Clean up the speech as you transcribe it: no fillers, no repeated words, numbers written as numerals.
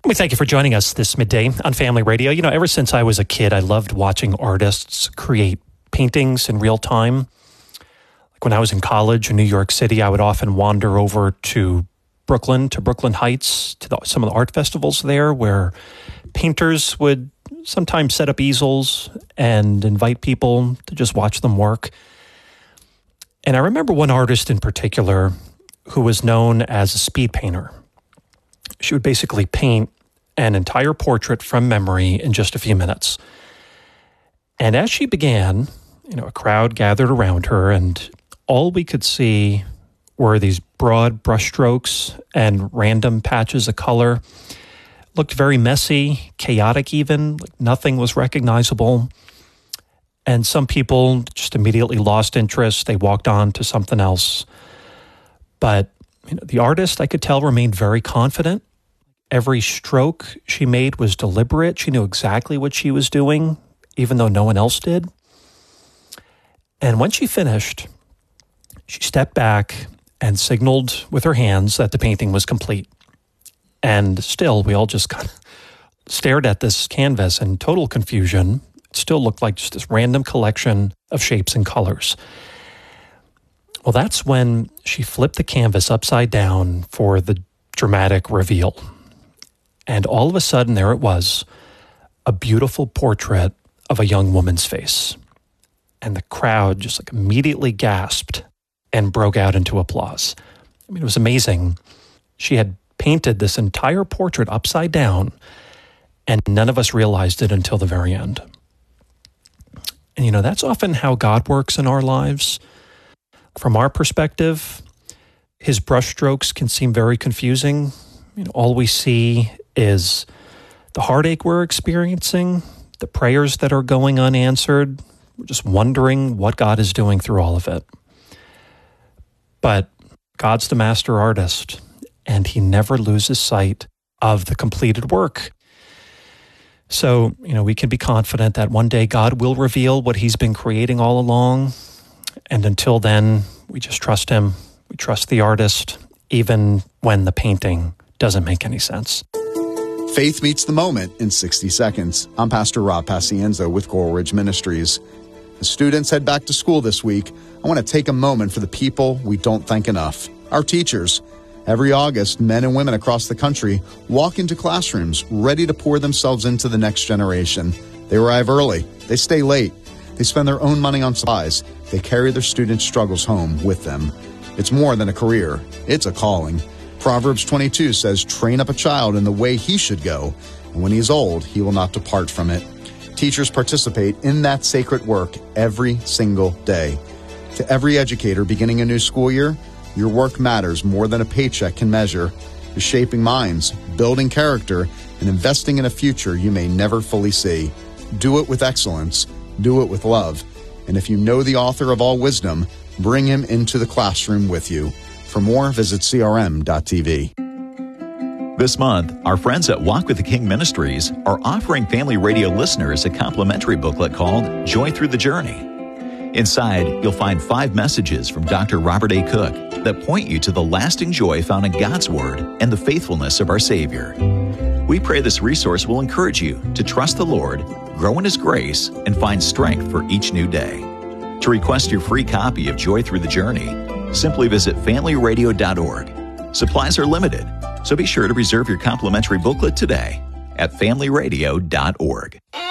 We thank you for joining us this midday on Family Radio. You know, ever since I was a kid, I loved watching artists create paintings in real time. Like when I was in college in New York City, I would often wander over to Brooklyn Heights, to some of the art festivals there, where painters would sometimes set up easels and invite people to just watch them work. And I remember one artist in particular who was known as a speed painter. She would basically paint an entire portrait from memory in just a few minutes. And as she began, you know, a crowd gathered around her, and all we could see were these broad brushstrokes and random patches of color. Looked very messy, chaotic even, like nothing was recognizable. And some people just immediately lost interest. They walked on to something else. But you know, the artist, I could tell, remained very confident. Every stroke she made was deliberate. She knew exactly what she was doing, even though no one else did. And when she finished, she stepped back and signaled with her hands that the painting was complete. And still, we all just kind of stared at this canvas in total confusion. It still looked like just this random collection of shapes and colors. Well, that's when she flipped the canvas upside down for the dramatic reveal. And all of a sudden, there it was, a beautiful portrait of a young woman's face. And the crowd just like immediately gasped and broke out into applause. I mean, it was amazing. She had painted this entire portrait upside down, and none of us realized it until the very end. And you know, that's often how God works in our lives. From our perspective, his brushstrokes can seem very confusing. You know, all we see is the heartache we're experiencing, the prayers that are going unanswered. We're just wondering what God is doing through all of it. But God's the master artist, and he never loses sight of the completed work. So, you know, we can be confident that one day God will reveal what he's been creating all along. And until then, we just trust him. We trust the artist, even when the painting doesn't make any sense. Faith meets the moment in 60 seconds. I'm Pastor Rob Pacienzo with Coral Ridge Ministries. As students head back to school this week, I want to take a moment for the people we don't thank enough, our teachers. Every August, men and women across the country walk into classrooms ready to pour themselves into the next generation. They arrive early. They stay late. They spend their own money on supplies. They carry their students' struggles home with them. It's more than a career. It's a calling. Proverbs 22 says, "Train up a child in the way he should go, and when he is old, he will not depart from it." Teachers participate in that sacred work every single day. To every educator beginning a new school year, your work matters more than a paycheck can measure. You're shaping minds, building character, and investing in a future you may never fully see. Do it with excellence. Do it with love. And if you know the author of all wisdom, bring him into the classroom with you. For more, visit crm.tv. This month, our friends at Walk with the King Ministries are offering Family Radio listeners a complimentary booklet called Joy Through the Journey. Inside, you'll find 5 messages from Dr. Robert A. Cook that point you to the lasting joy found in God's Word and the faithfulness of our Savior. We pray this resource will encourage you to trust the Lord, grow in His grace, and find strength for each new day. To request your free copy of Joy Through the Journey, simply visit familyradio.org. Supplies are limited, so be sure to reserve your complimentary booklet today at familyradio.org.